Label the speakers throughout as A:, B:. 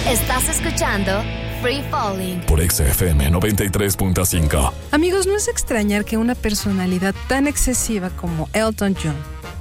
A: Estás escuchando Free Falling
B: por XFM 93.5.
C: Amigos, no es extrañar que una personalidad tan excesiva como Elton John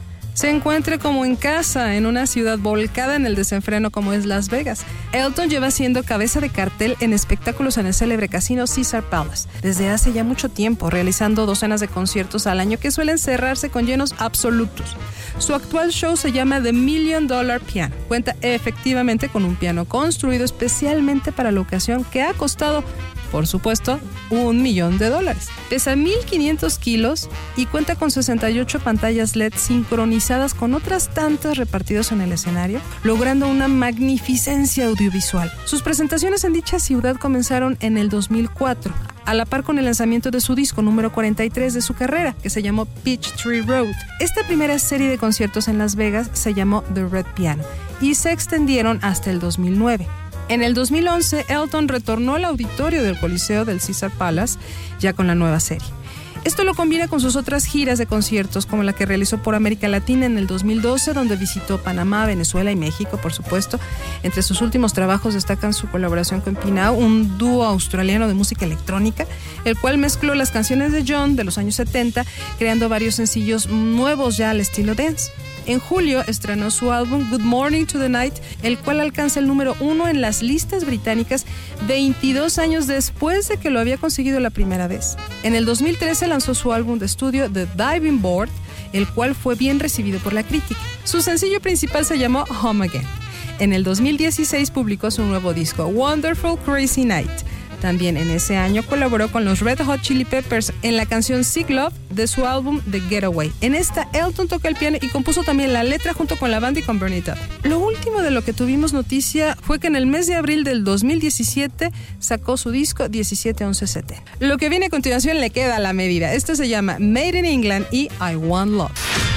C: se encuentre como en casa en una ciudad volcada en el desenfreno como es Las Vegas. Elton lleva siendo cabeza de cartel en espectáculos en el célebre casino Caesars Palace desde hace ya mucho tiempo, realizando docenas de conciertos al año que suelen cerrarse con llenos absolutos. Su actual show se llama The $1 Million Piano. Cuenta efectivamente con un piano construido especialmente para la ocasión que ha costado, por supuesto, $1 millón. Pesa 1,500 kilos y cuenta con 68 pantallas LED sincronizadas con otras tantas repartidas en el escenario, logrando una magnificencia audiovisual. Sus presentaciones en dicha ciudad comenzaron en el 2004, a la par con el lanzamiento de su disco número 43 de su carrera, que se llamó Peachtree Road. Esta primera serie de conciertos en Las Vegas se llamó The Red Piano y se extendieron hasta el 2009. En el 2011, Elton retornó al auditorio del Coliseo del Caesars Palace, ya con la nueva serie. Esto lo combina con sus otras giras de conciertos, como la que realizó por América Latina en el 2012, donde visitó Panamá, Venezuela y México, por supuesto. Entre sus últimos trabajos destacan su colaboración con Pinau, un dúo australiano de música electrónica, el cual mezcló las canciones de John de los años 70, creando varios sencillos nuevos ya al estilo dance. En julio estrenó su álbum Good Morning to the Night, el cual alcanza el número 1 en las listas británicas 22 años después de que lo había conseguido la primera vez. En el 2013 lanzó su álbum de estudio The Diving Board, el cual fue bien recibido por la crítica. Su sencillo principal se llamó Home Again. En el 2016 publicó su nuevo disco Wonderful Crazy Night. También en ese año colaboró con los Red Hot Chili Peppers en la canción Sick Love de su álbum The Getaway. En esta, Elton toca el piano y compuso también la letra junto con la banda y con Burn It Up. Lo último de lo que tuvimos noticia fue que en el mes de abril del 2017 sacó su disco 171170. Lo que viene a continuación le queda a la medida. Esto se llama Made in England y I Want Love.